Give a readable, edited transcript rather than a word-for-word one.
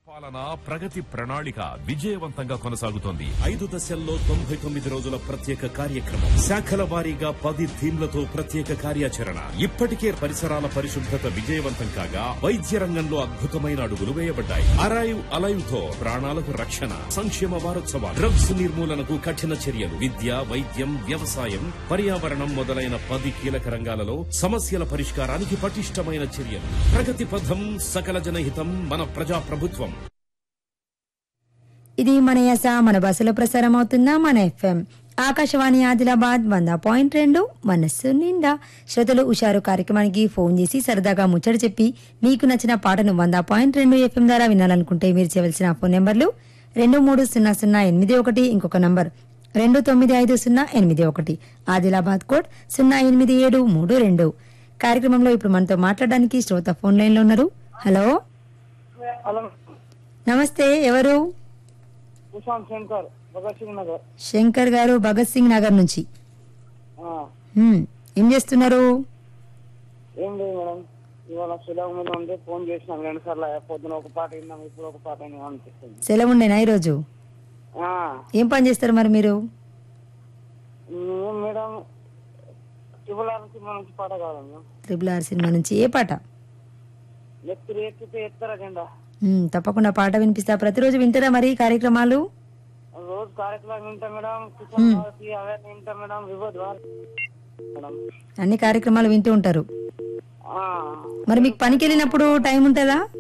పాలన ప్రగతి ప్రణాళిక విజయవంతంగా కొనసాగుతోంది. 5 దశల్లో 99 రోజుల ప్రత్యేక కార్యక్రమం, శాఖల వారీగా 10 థీమ్లతో ప్రత్యేక కార్యాచరణ. ఇప్పటికే పరిసరాల పరిశుభ్రత విజయవంతం కాగా వైద్య రంగంలో అద్భుతమైన అడుగులు వేయబడ్డాయి. అరైవ్ అలైవ్ తో ప్రాణాలకు రక్షణ. సంక్షేమ వారోత్సవాలు, డ్రగ్స్ నిర్మూలనకు కఠిన చర్యలు, విద్య, వైద్యం, వ్యవసాయం, పర్యావరణం మొదలైన 10 కీలక రంగాలలో సమస్యల పరిష్కారానికి పటిష్టమైన చర్యలు. ప్రగతి పథం, సకల జనహితం, మన ప్రజా ప్రభుత్వం. ఇది మన యాస, మన బస్సులో ప్రసారం అవుతున్న మన ఎఫ్ఎం ఆకాశవాణి ఆదిలాబాద్ 100.2 మనస్సు నిండా. శ్రోతలు ఉషారు కార్యక్రమానికి ఫోన్ చేసి సరదాగా ముచ్చట చెప్పి మీకు నచ్చిన పాటను 100.2 ఎఫ్ఎం ద్వారా వినాలనుకుంటే మీరు చేయవలసిన ఫోన్ నెంబర్లు 230081, ఇంకొక నంబర్ 295081, ఆదిలాబాద్ కోడ్ 08732. కార్యక్రమంలో ఇప్పుడు మనతో మాట్లాడడానికి శ్రోత ఫోన్ లైన్ లో ఉన్నారు. హలో, నమస్తే, ఎవరు? శంకర్, భగత్ సింగ్ నగర్. శంకర్ గారు భగత్ సింగ్ నగర్ నుంచి. ఏం చేస్తున్నారు? ఏం లేదు మేడం, ఇవాళ సెలవు మీద ఉంటే ఫోన్ చేసినాం 2 సార్లు. పొద్దున ఒక పాట విన్నాం, ఇప్పుడు ఒక పాట విన్నాం అనిపిస్తుంది. సెలవు ఉండేనా ఈరోజు? ఏం పని చేస్తారు మరి మీరు? మేడం RRR సినిమా నుంచి పాట కావాలి. RRR సినిమా నుంచి ఏ పాట? ఎత్తితే ఎత్తరా జెండా. తప్పకుండా పాట వినిపిస్తా. ప్రతిరోజు వింటారా మరి కార్యక్రమాలు? రోజు కార్యక్రమం వింటా మేడం, కిసాన్ భారతి అవే వింటా మేడం, వివోద్ మేడం, అన్ని కార్యక్రమాలు వింటూ ఉంటారు. మరి మీకు పనికి వెళ్ళినప్పుడు టైం ఉంటుందా?